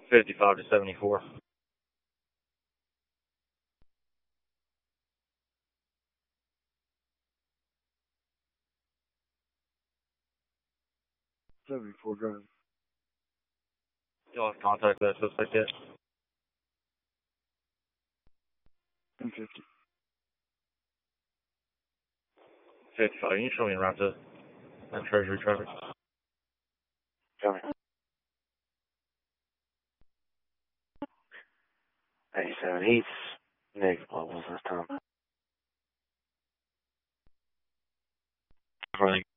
55 to 74. Driving. Y'all have contact that suspect yet? 1050. 55, can you show me around to that Treasury traffic? Coming. 87 East, negative levels this time. Everything